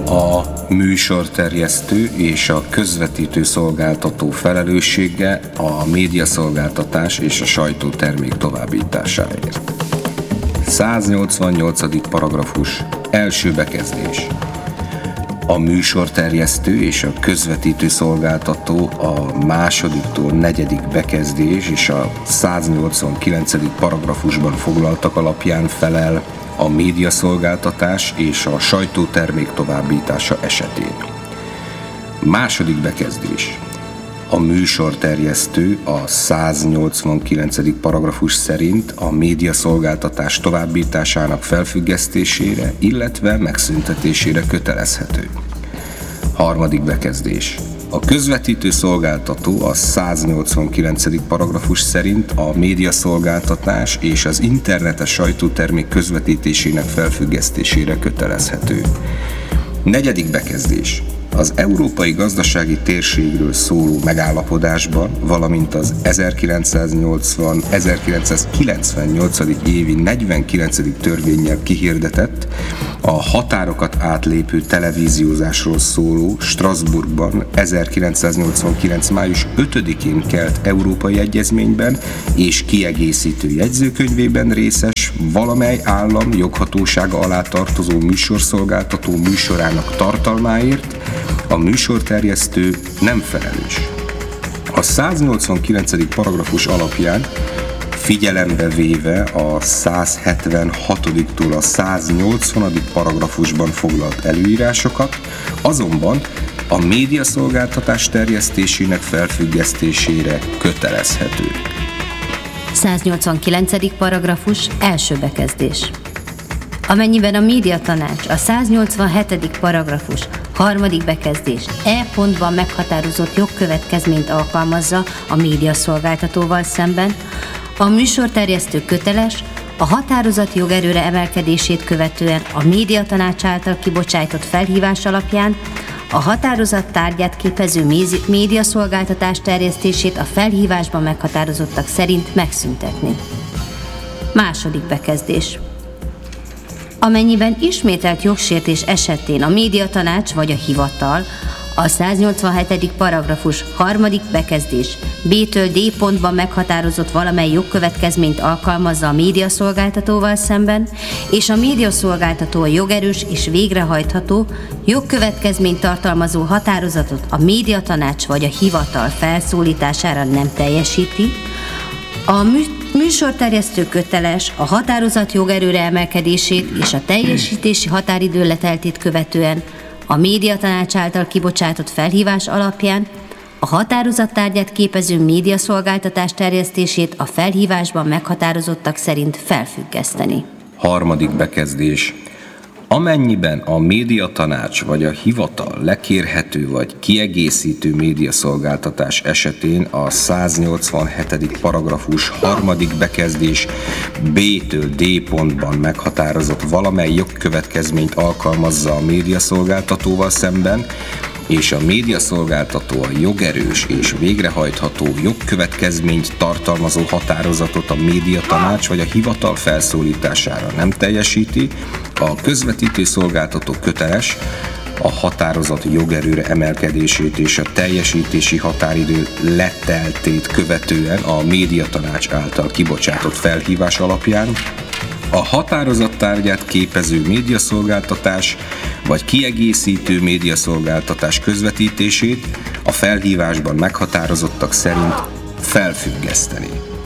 A műsorterjesztő és a közvetítő szolgáltató felelőssége a médiaszolgáltatás és a sajtótermék továbbításáért. 188. paragrafus. Első bekezdés. A műsorterjesztő és a közvetítő szolgáltató a másodiktól negyedik bekezdés és a 189. paragrafusban foglaltak alapján felel a médiaszolgáltatás és a sajtótermék továbbítása esetén. Második bekezdés. A műsorterjesztő a 189. paragrafus szerint a médiaszolgáltatás továbbításának felfüggesztésére, illetve megszüntetésére kötelezhető. Harmadik bekezdés. A közvetítő szolgáltató a 189. paragrafus szerint a médiaszolgáltatás és az internetes sajtótermék közvetítésének felfüggesztésére kötelezhető. Negyedik bekezdés. Az Európai Gazdasági Térségről szóló megállapodásban, valamint az 1980-1998. évi 49. törvénnyel kihirdetett, a határokat átlépő televíziózásról szóló Strasbourgban 1989. május 5-én kelt Európai Egyezményben és kiegészítő jegyzőkönyvében részes valamely állam joghatósága alá tartozó műsorszolgáltató műsorának tartalmáért a műsorterjesztő nem felelős. A 189. paragrafus alapján figyelembe véve a 176-tól a 180. paragrafusban foglalt előírásokat, azonban a médiaszolgáltatás terjesztésének felfüggesztésére kötelezhető. 189. paragrafus. Első bekezdés. Amennyiben a médiatanács a 187. paragrafus harmadik bekezdés E pontban meghatározott jogkövetkezményt alkalmazza a médiaszolgáltatóval szemben, a műsorterjesztő köteles a határozat jogerőre emelkedését követően a médiatanács által kibocsájtott felhívás alapján a határozat tárgyát képező médiaszolgáltatás terjesztését a felhívásban meghatározottak szerint megszüntetni. Második bekezdés. Amennyiben ismételt jogsértés esetén a médiatanács vagy a hivatal a 187. paragrafus harmadik bekezdés B-től D pontban meghatározott valamely jogkövetkezményt alkalmazza a médiaszolgáltatóval szemben, és a médiaszolgáltató a jogerős és végrehajtható jogkövetkezményt tartalmazó határozatot a médiatanács vagy a hivatal felszólítására nem teljesíti, a műsorterjesztő köteles a határozat jogerőre emelkedését és a teljesítési határidő leteltét követően a médiatanács által kibocsátott felhívás alapján a határozat tárgyát képező médiaszolgáltatás terjesztését a felhívásban meghatározottak szerint felfüggeszteni. Harmadik bekezdés. Amennyiben a médiatanács vagy a hivatal lekérhető vagy kiegészítő médiaszolgáltatás esetén a 187. paragrafus harmadik bekezdés B-től D pontban meghatározott valamely jogkövetkezményt alkalmazza a médiaszolgáltatóval szemben, és a médiaszolgáltató a jogerős és végrehajtható jogkövetkezményt tartalmazó határozatot a médiatanács vagy a hivatal felszólítására nem teljesíti, a közvetítő szolgáltató köteles a határozat jogerőre emelkedését és a teljesítési határidő leteltét követően a médiatanács által kibocsátott felhívás alapján a határozat tárgyát képező médiaszolgáltatás vagy kiegészítő médiaszolgáltatás közvetítését a felhívásban meghatározottak szerint felfüggeszteni.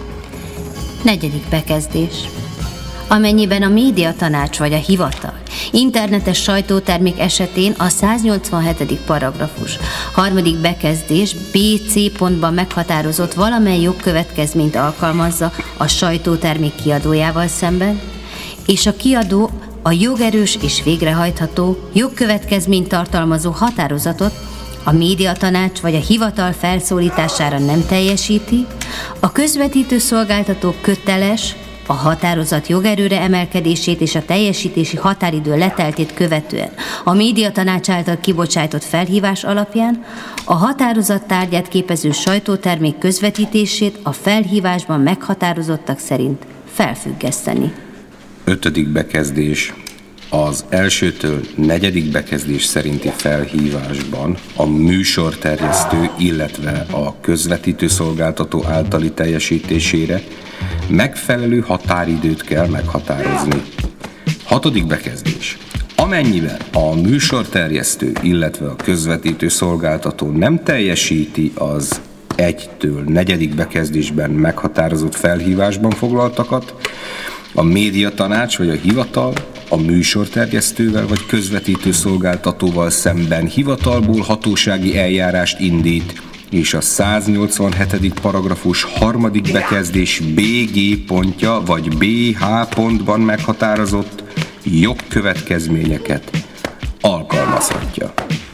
Negyedik bekezdés. Amennyiben a médiatanács vagy a hivatal internetes sajtótermék esetén a 187. paragrafus harmadik bekezdés B-C pontban meghatározott valamely jogkövetkezményt alkalmazza a sajtótermék kiadójával szemben, és a kiadó a jogerős és végrehajtható jogkövetkezményt tartalmazó határozatot a médiatanács vagy a hivatal felszólítására nem teljesíti, a közvetítő szolgáltató köteles a határozat jogerőre emelkedését és a teljesítési határidő leteltét követően a médiatanács által kibocsájtott felhívás alapján a határozat tárgyát képező sajtótermék közvetítését a felhívásban meghatározottak szerint felfüggeszteni. Ötödik bekezdés. az elsőtől 4. bekezdés szerinti felhívásban a műsorterjesztő, illetve a közvetítő szolgáltató általi teljesítésére megfelelő határidőt kell meghatározni. 6. bekezdés. Amennyiben a műsorterjesztő, illetve a közvetítő szolgáltató nem teljesíti az 1-től 4. bekezdésben meghatározott felhívásban foglaltakat, a médiatanács vagy a hivatal a műsorterjesztővel vagy közvetítő szolgáltatóval szemben hivatalból hatósági eljárást indít, és a 187. paragrafus 3. bekezdés BG pontja vagy BH pontban meghatározott jogkövetkezményeket alkalmazhatja.